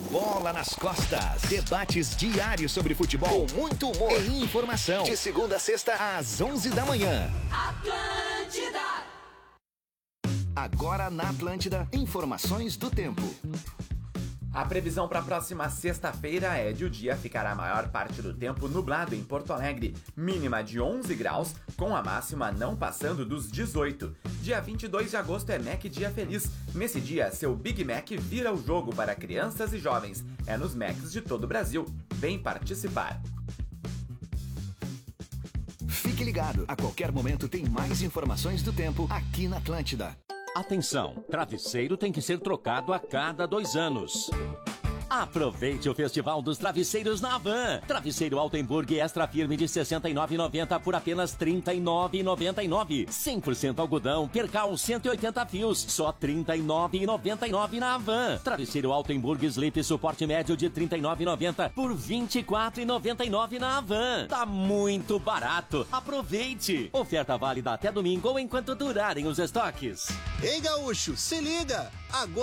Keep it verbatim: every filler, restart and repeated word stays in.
Bola nas costas. Debates diários sobre futebol, muito humor e informação. De segunda a sexta, às onze da manhã. Atlântida. Agora na Atlântida, informações do tempo. A previsão para a próxima sexta-feira é de o dia ficará a maior parte do tempo nublado em Porto Alegre, mínima de onze graus, com a máxima não passando dos dezoito. Dia vinte e dois de agosto é Mac Dia Feliz. Nesse dia, seu Big Mac vira o jogo para crianças e jovens. É nos Macs de todo o Brasil. Vem participar! Fique ligado, a qualquer momento tem mais informações do tempo aqui na Atlântida. Atenção, travesseiro tem que ser trocado a cada dois anos. Aproveite o Festival dos Travesseiros na Havan. Travesseiro Altenburg Extra Firme de sessenta e nove reais e noventa centavos por apenas trinta e nove reais e noventa e nove centavos. cem por cento algodão, percal cento e oitenta fios, só trinta e nove reais e noventa e nove centavos na Havan. Travesseiro Altenburg Sleep suporte médio de trinta e nove reais e noventa centavos por vinte e quatro reais e noventa e nove centavos na Havan. Tá muito barato. Aproveite. Oferta válida até domingo ou enquanto durarem os estoques. Ei, gaúcho, se liga! Agora